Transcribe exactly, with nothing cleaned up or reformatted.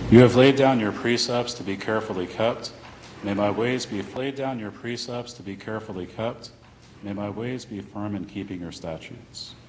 You have laid down your precepts to be carefully kept. May my ways be laid down your precepts to be carefully kept. May my ways be firm in keeping your statutes.